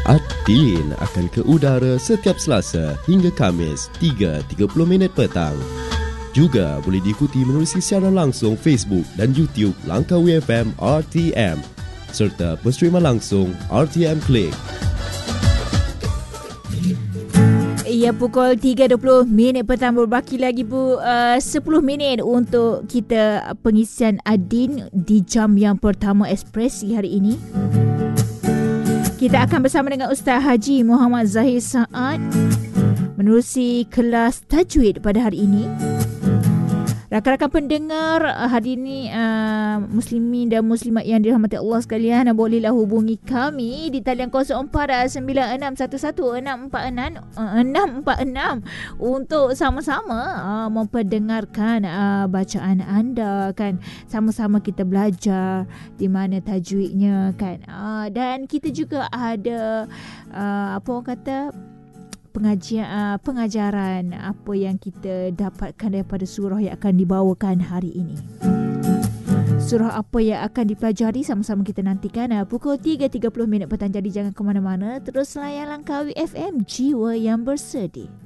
Adin akan ke udara setiap Selasa hingga Khamis 3.30 petang. Juga boleh diikuti menerusi siaran langsung Facebook dan YouTube Langkawi FM RTM serta penstreaman langsung RTM Click. Ya, pukul 3.20 petang, berbaki lagi 10 minit untuk kita pengisian Adin di jam yang pertama ekspresi hari ini. Kita akan bersama dengan Ustaz Haji Muhammad Zahir Saad menerusi kelas tajwid pada hari ini. Rakan-rakan pendengar, hari ini muslimin dan muslimat yang dirahmati Allah sekalian, bolehlah hubungi kami di talian 049611646646 untuk sama-sama memperdengarkan bacaan anda kan. Sama-sama kita belajar di mana tajwidnya kan. Dan kita juga ada apa orang kata, pengajaran apa yang kita dapatkan daripada surah yang akan dibawakan hari ini. Surah apa yang akan dipelajari sama-sama kita nantikan pukul 3.30 petang. Jadi jangan ke mana-mana, terus layan Langkawi FM, jiwa yang bersedi.